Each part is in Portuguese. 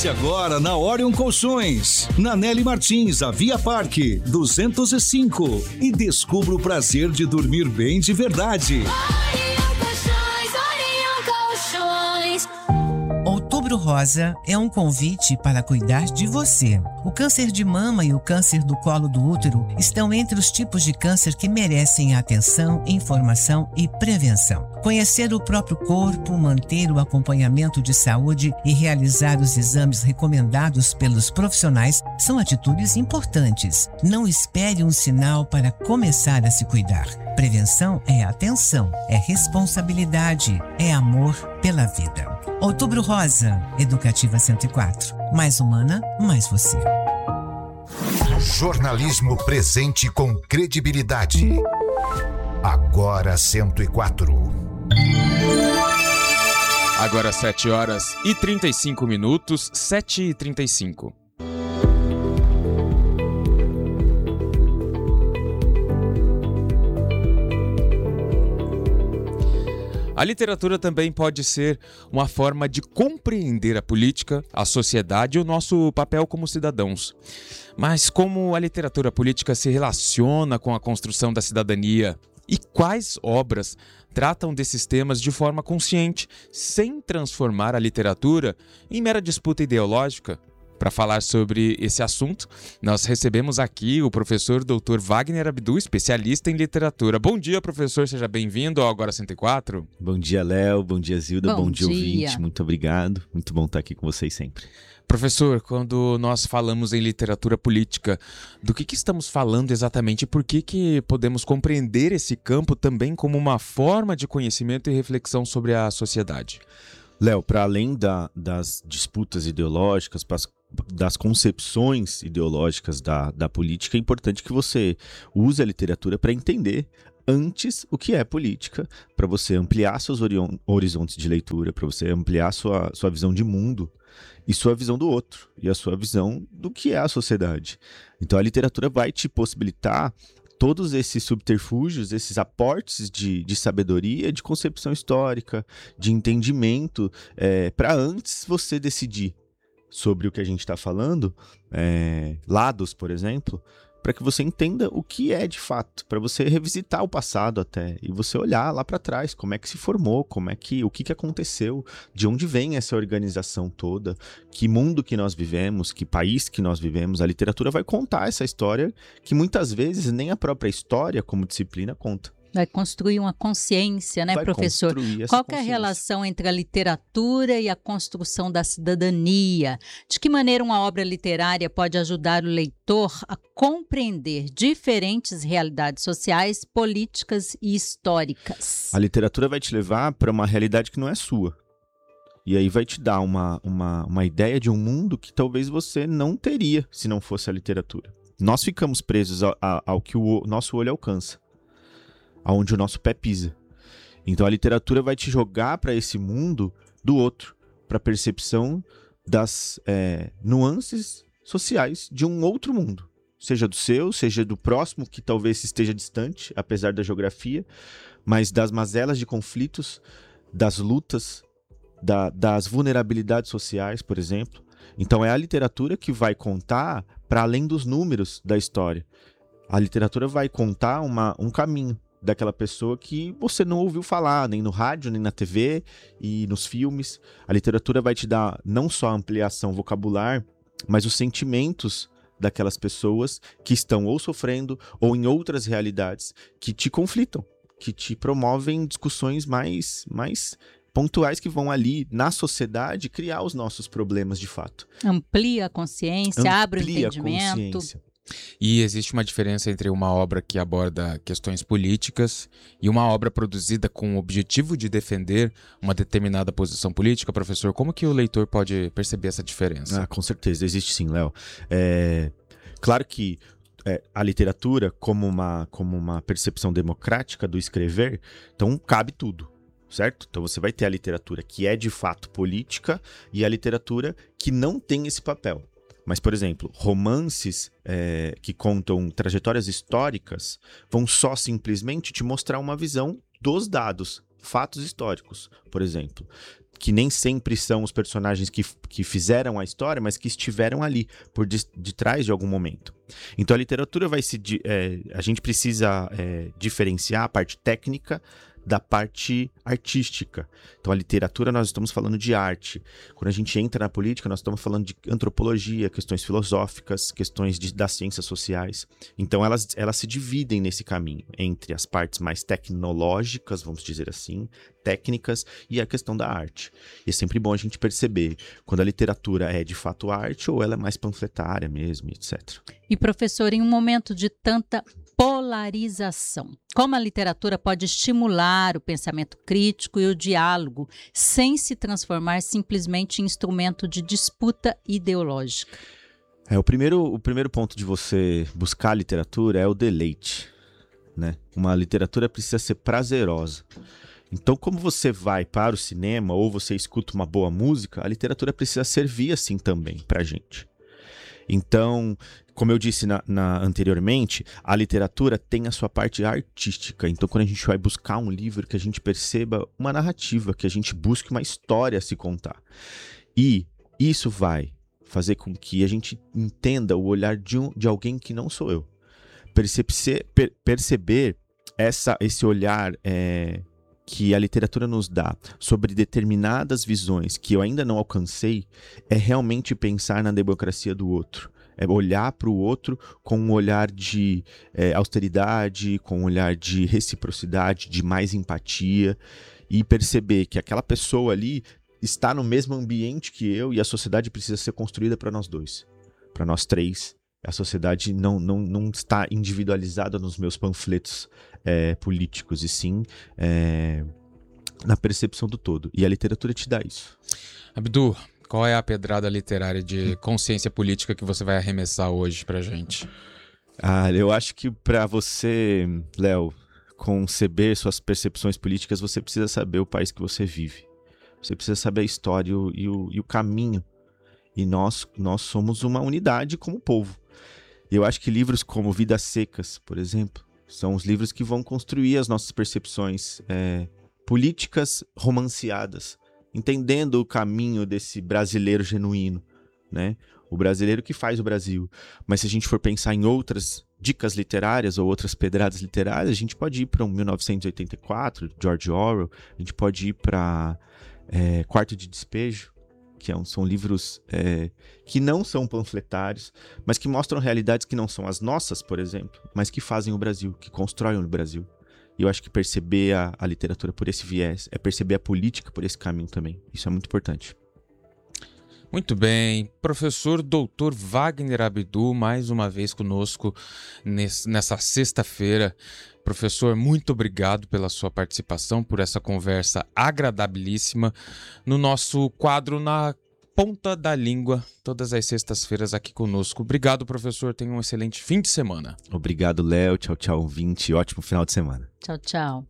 Comece agora na Orion Colchões, na Nelly Martins, a Via Parque 205, e descubra o prazer de dormir bem de verdade. Outubro Rosa é um convite para cuidar de você. O câncer de mama e o câncer do colo do útero estão entre os tipos de câncer que merecem atenção, informação e prevenção. Conhecer o próprio corpo, manter o acompanhamento de saúde e realizar os exames recomendados pelos profissionais são atitudes importantes. Não espere um sinal para começar a se cuidar. Prevenção é atenção, é responsabilidade, é amor pela vida. Outubro Rosa, Educativa 104. Mais humana, mais você. Jornalismo presente com credibilidade. Agora 104. Agora 7h35, 7h35. A literatura também pode ser uma forma de compreender a política, a sociedade e o nosso papel como cidadãos. Mas como a literatura política se relaciona com a construção da cidadania? E quais obras tratam desses temas de forma consciente, sem transformar a literatura em mera disputa ideológica? Para falar sobre esse assunto, nós recebemos aqui o professor Dr. Wagner Abdu, especialista em literatura. Bom dia, professor, seja bem-vindo ao Agora 104. Bom dia, Léo, bom dia, Zilda, bom dia, ouvinte, muito obrigado, muito bom estar aqui com vocês sempre. Professor, quando nós falamos em literatura política, do que estamos falando exatamente e por que podemos compreender esse campo também como uma forma de conhecimento e reflexão sobre a sociedade? Léo, para além das disputas ideológicas, das concepções ideológicas da política, é importante que você use a literatura para entender antes o que é política, para você ampliar seus horizontes de leitura, para você ampliar sua visão de mundo e sua visão do outro, e a sua visão do que é a sociedade. Então a literatura vai te possibilitar todos esses subterfúgios, esses aportes de sabedoria, de concepção histórica, de entendimento, para antes você decidir sobre o que a gente está falando, lados, por exemplo, para que você entenda o que é de fato, para você revisitar o passado até, e você olhar lá para trás, como é que se formou, o que aconteceu, de onde vem essa organização toda, que mundo que nós vivemos, que país que nós vivemos. A literatura vai contar essa história que muitas vezes nem a própria história como disciplina conta. Vai construir uma consciência, né, professor? Qual que é a relação entre a literatura e a construção da cidadania? De que maneira uma obra literária pode ajudar o leitor a compreender diferentes realidades sociais, políticas e históricas? A literatura vai te levar para uma realidade que não é sua. E aí vai te dar uma ideia de um mundo que talvez você não teria se não fosse a literatura. Nós ficamos presos ao que o nosso olho alcança, aonde o nosso pé pisa. Então a literatura vai te jogar para esse mundo do outro, para a percepção das nuances sociais de um outro mundo, seja do seu, seja do próximo, que talvez esteja distante, apesar da geografia, mas das mazelas de conflitos, das lutas, das vulnerabilidades sociais, por exemplo. Então é a literatura que vai contar para além dos números da história. A literatura vai contar um caminho daquela pessoa que você não ouviu falar, nem no rádio, nem na TV e nos filmes. A literatura vai te dar não só a ampliação vocabular, mas os sentimentos daquelas pessoas que estão ou sofrendo ou em outras realidades que te conflitam, que te promovem discussões mais pontuais que vão ali na sociedade criar os nossos problemas de fato. Amplia a consciência, abre o entendimento. E existe uma diferença entre uma obra que aborda questões políticas e uma obra produzida com o objetivo de defender uma determinada posição política, professor? Como que o leitor pode perceber essa diferença? Com certeza, existe sim, Léo. Claro que a literatura, como uma percepção democrática do escrever, então cabe tudo, certo? Então você vai ter a literatura que é de fato política e a literatura que não tem esse papel. Mas, por exemplo, romances que contam trajetórias históricas vão só simplesmente te mostrar uma visão dos dados fatos históricos, por exemplo, que nem sempre são os personagens que fizeram a história, mas que estiveram ali, por de trás de algum momento. Então a literatura a gente precisa diferenciar a parte técnica da parte artística. Então a literatura, nós estamos falando de arte. Quando a gente entra na política, nós estamos falando de antropologia, questões filosóficas, questões das ciências sociais. Então elas se dividem nesse caminho entre as partes mais tecnológicas, vamos dizer assim, técnicas, e a questão da arte. E é sempre bom a gente perceber quando a literatura é de fato arte ou ela é mais panfletária mesmo, etc. E professor, em um momento de tanta polarização, como a literatura pode estimular o pensamento crítico e o diálogo sem se transformar simplesmente em instrumento de disputa ideológica? O primeiro ponto de você buscar a literatura é o deleite, né? Uma literatura precisa ser prazerosa. Então, como você vai para o cinema ou você escuta uma boa música, a literatura precisa servir assim também pra gente. Então, como eu disse anteriormente, a literatura tem a sua parte artística. Então, quando a gente vai buscar um livro, que a gente perceba uma narrativa, que a gente busque uma história a se contar. E isso vai fazer com que a gente entenda o olhar de alguém que não sou eu. Perceber esse olhar que a literatura nos dá sobre determinadas visões que eu ainda não alcancei, é realmente pensar na democracia do outro. É olhar para o outro com um olhar de austeridade, com um olhar de reciprocidade, de mais empatia, e perceber que aquela pessoa ali está no mesmo ambiente que eu e a sociedade precisa ser construída para nós dois, para nós três. A sociedade não está individualizada nos meus panfletos políticos, e sim na percepção do todo. E a literatura te dá isso. Abdu, qual é a pedrada literária de consciência política que você vai arremessar hoje pra gente? Eu acho que para você, Léo, conceber suas percepções políticas, você precisa saber o país que você vive. Você precisa saber a história e o caminho. E nós somos uma unidade como povo. Eu acho que livros como Vidas Secas, por exemplo, são os livros que vão construir as nossas percepções políticas romanceadas, entendendo o caminho desse brasileiro genuíno, né? O brasileiro que faz o Brasil. Mas se a gente for pensar em outras dicas literárias ou outras pedradas literárias, a gente pode ir para 1984, George Orwell, a gente pode ir para Quarto de Despejo, que são livros que não são panfletários, mas que mostram realidades que não são as nossas, por exemplo, mas que fazem o Brasil, que constroem o Brasil. E eu acho que perceber a literatura por esse viés é perceber a política por esse caminho também. Isso é muito importante. Muito bem. Professor Dr. Wagner Abdu, mais uma vez conosco nessa sexta-feira. Professor, muito obrigado pela sua participação, por essa conversa agradabilíssima no nosso quadro Na Ponta da Língua, todas as sextas-feiras aqui conosco. Obrigado, professor. Tenha um excelente fim de semana. Obrigado, Léo. Tchau, tchau, ouvinte. Ótimo final de semana. Tchau, tchau.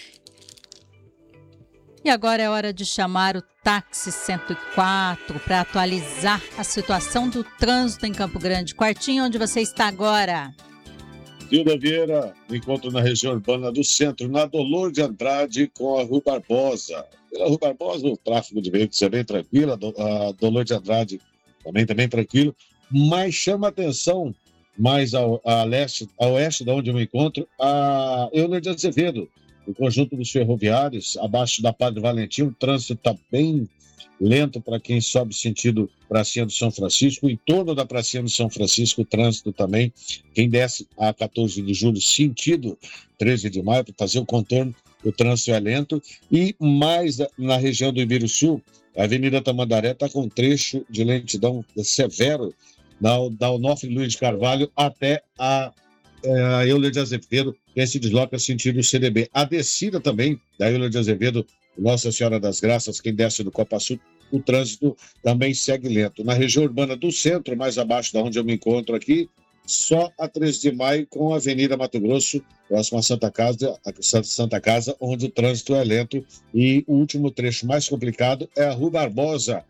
E agora é hora de chamar o Táxi 104 para atualizar a situação do trânsito em Campo Grande. Quartinho, onde você está agora? Hilda Vieira, encontro na região urbana do centro, na Dolor de Andrade com a Rua Barbosa. Pela Rua Barbosa, o tráfego de veículos é bem tranquilo, a Dolor de Andrade também está bem tranquilo, mas chama atenção mais ao oeste de onde eu me encontro, a Euler de Azevedo, o conjunto dos ferroviários, abaixo da Padre Valentim, o trânsito está bem lento para quem sobe sentido Pracinha do São Francisco. Em torno da Pracinha do São Francisco, o trânsito também. Quem desce a 14 de julho, sentido 13 de maio, para fazer o contorno, o trânsito é lento. E mais na região do Ibiruçu, a Avenida Tamandaré está com um trecho de lentidão severo da Onofre Luiz de Carvalho até a Euler de Azevedo, que se desloca sentido CDB. A descida também da Euler de Azevedo, Nossa Senhora das Graças, quem desce do Copa Sul, o trânsito também segue lento. Na região urbana do centro, mais abaixo da onde eu me encontro aqui, só a 13 de maio com a Avenida Mato Grosso, próximo a Santa Casa, onde o trânsito é lento. E o último trecho mais complicado é a Rua Barbosa,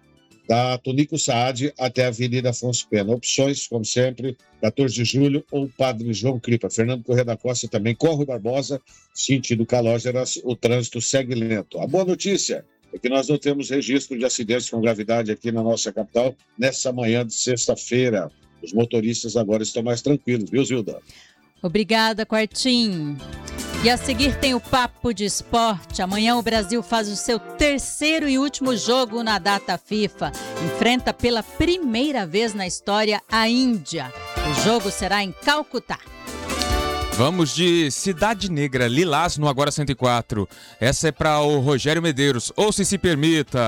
da Tunico Saad até a Avenida Afonso Pena. Opções, como sempre, 14 de julho ou Padre João Cripa. Fernando Corrêa da Costa também com Rui Barbosa, sentido Calógeras, o trânsito segue lento. A boa notícia é que nós não temos registro de acidentes com gravidade aqui na nossa capital nessa manhã de sexta-feira. Os motoristas agora estão mais tranquilos, viu, Zilda? Obrigada, Quartim. E a seguir tem o Papo de Esporte. Amanhã o Brasil faz o seu terceiro e último jogo na data FIFA. Enfrenta pela primeira vez na história a Índia. O jogo será em Calcutá. Vamos de Cidade Negra, Lilás no Agora 104. Essa é para o Rogério Medeiros. Ou se permita.